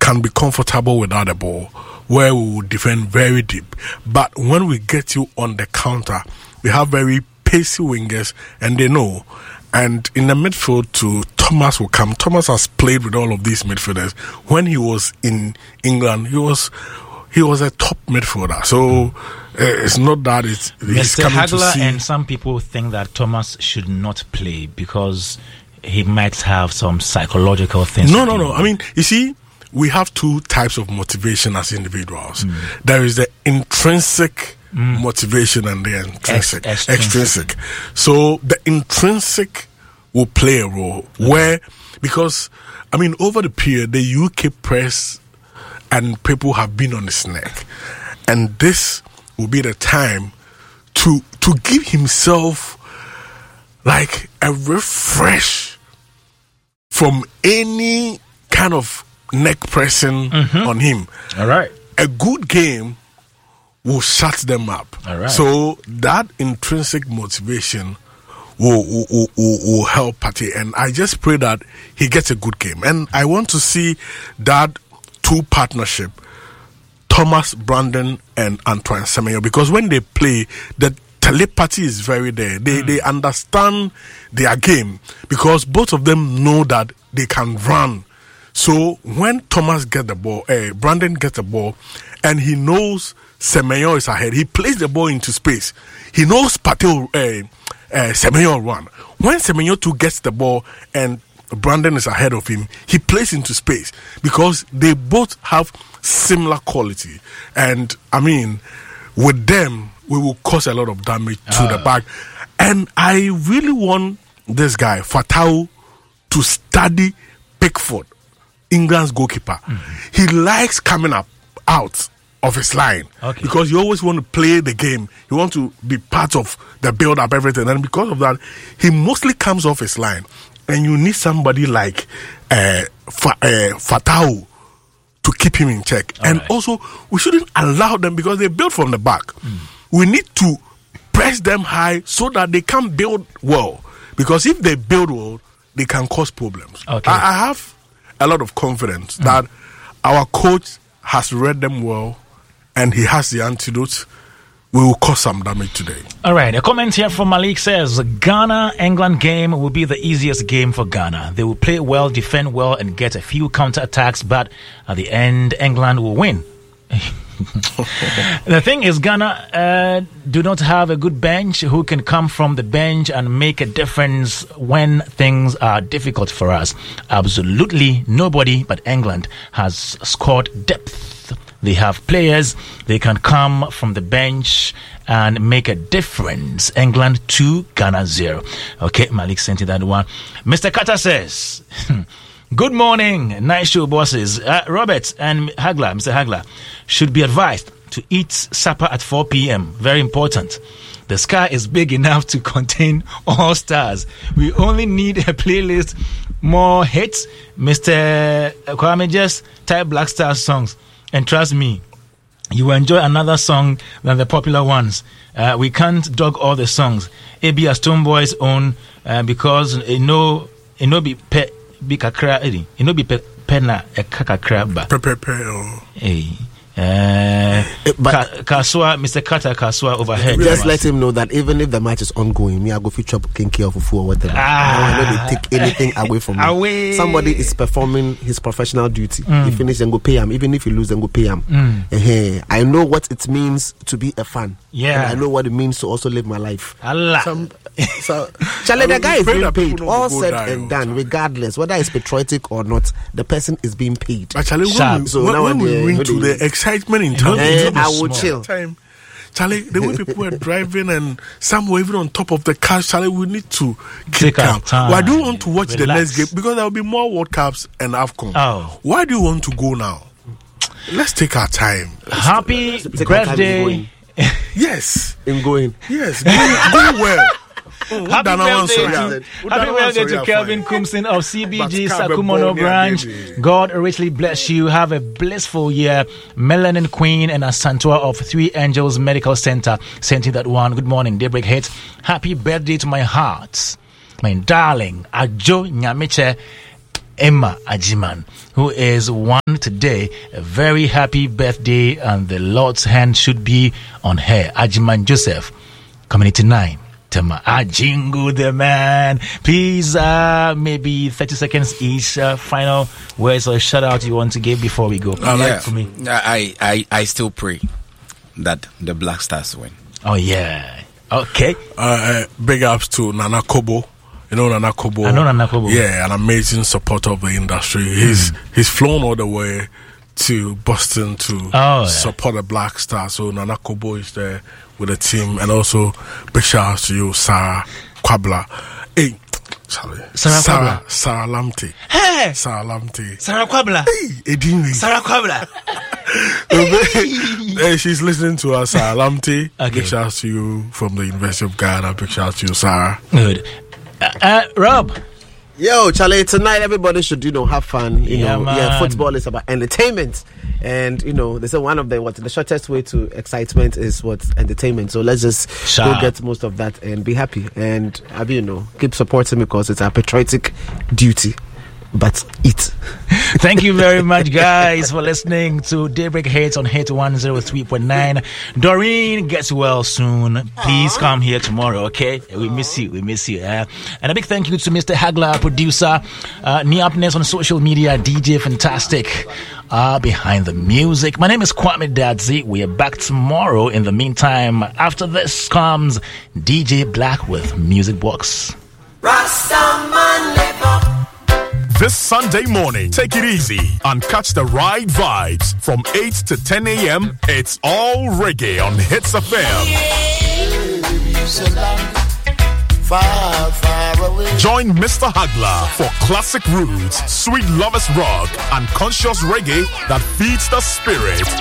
can be comfortable without the ball, where we will defend very deep. But when we get you on the counter, we have very pacey wingers, and they know. And in the midfield too, Thomas will come. Thomas has played with all of these midfielders. When he was in England, he was a top midfielder. So it's not that he's Mr. coming Hagler to see. And some people think that Thomas should not play because he might have some psychological things. No. I mean, you see, we have two types of motivation as individuals. There is the intrinsic motivation and the extrinsic. So the intrinsic will play a role because I mean, over the period, the UK press and people have been on his neck, and this will be the time to give himself like a refresh from any kind of neck pressing on him. All right. A good game will shut them up. All right. So that intrinsic motivation will help Partey, and I just pray that he gets a good game. And I want to see that two partnership, Thomas Brandon and Antoine Semenyo, because when they play, the telepathy is very there. They understand their game because both of them know that they can run. So when Thomas gets the ball, Brandon gets the ball, and he knows Semenyo is ahead, he plays the ball into space. He knows Partey, Semenyo will run. When Semenyo too gets the ball and Brandon is ahead of him, he plays into space because they both have similar quality. And I mean, with them, we will cause a lot of damage to the back. And I really want this guy, Fatau, to study Pickford, England's goalkeeper. He likes coming out of his line because you always want to play the game. You want to be part of the build-up, everything. And because of that, he mostly comes off his line. And you need somebody like Fatau to keep him in check. Also, we shouldn't allow them because they build from the back. We need to press them high so that they can build well. Because if they build well, they can cause problems. I have a lot of confidence that our coach has read them well and he has the antidote. We will cause some damage today. All right, a comment here from Malik says, Ghana-England game will be the easiest game for Ghana. They will play well, defend well, and get a few counter-attacks, but at the end, England will win. The thing is, Ghana do not have a good bench who can come from the bench and make a difference when things are difficult for us. Absolutely nobody but England has scored depth. They have players, they can come from the bench and make a difference. England 2, Ghana 0. Okay, Malik sent you that one. Mr. Carter says, good morning, nice show, bosses. Robert and Hagler, Mr. Hagler, should be advised to eat supper at 4 p.m. Very important. The sky is big enough to contain all stars. We only need a playlist, more hits. Mr. Kwame, just type Black Stars songs. And trust me, you will enjoy another song than the popular ones. We can't dog all the songs. It be a Stone Boys own because it no be pe be kakra edi. It no be pe na e kakra ba. Kasua, Mr. Carter Kasua overhead. Just let him know that even if the match is ongoing, me I go feature Kinky of Fufu or whatever. I know they take anything away from me. Somebody is performing his professional duty. He finish and go pay him. Even if you lose, then go pay him. I know what it means to be a fan. Yeah, and I know what it means to also live my life. Allah. So, Charlie, the guy is being paid. All said and done, regardless whether it's patriotic or not, the person is being paid. Actually, when we went to the excitement in town, I will chill. Charlie, the way people were driving and some were even on top of the car, Charlie, we need to keep calm. Why do you want to watch the next game? Because there will be more World Cups and AFCON. Why do you want to go now? Let's take our time. Happy birthday. Yes. In going. Yes. Go well. Happy birthday to Kelvin Kumsin of CBG Sakumono branch. God richly bless you. Have a blissful year. Melanin Queen and Asantua of Three Angels Medical Center sent you that one. Good morning, Daybreak Hits. Happy birthday to my heart, my darling Ajo Nyamiche Emma Ajiman, who is one today. A very happy birthday, and the Lord's hand should be on her. Ajiman Joseph, Community 9. Tema Ajingu the man. Please, maybe 30 seconds each. Final words or shout out you want to give before we go. For me, I still pray that the Black Stars win. Oh yeah. Okay. Big ups to Nana Kobo. You know Nana Kobo? I know Nana Kobo. Yeah, an amazing supporter of the industry. He's flown all the way to Boston to support the Black Stars. So Nana Kobo is there with the team, and also big shout out to you, Sarah Kwabla. Hey, Sarah Lamte. Hey, Sarah Lamte. Sarah Kwabla. Hey, Edinwi. Sarah Kwabla. Hey, she's listening to us, Sarah Lamte. Okay. Big shout out to you from the University of Ghana. Big shout out to you, Sarah. Good. Rob. Yo, Charlie, tonight everybody should, have fun. Man. Football is about entertainment. And, they say one of the shortest way to excitement is entertainment. So let's just go get most of that and be happy. And, keep supporting because it's our patriotic duty. But eat. Thank you very much, guys, for listening to Daybreak Hits on Hit 103.9. Doreen gets well soon. Please come here tomorrow, okay? We miss you. And a big thank you to Mr. Hagler, producer, Niapness on social media, DJ Fantastic, behind the music. My name is Kwame Dadzi. We are back tomorrow. In the meantime, after this comes DJ Black with Music Box. Rastaman live. This Sunday morning, take it easy and catch the right vibes. From 8 to 10 a.m., it's all reggae on Hits FM. Join Mr. Hagler for classic roots, sweet lovers rock, and conscious reggae that feeds the spirit.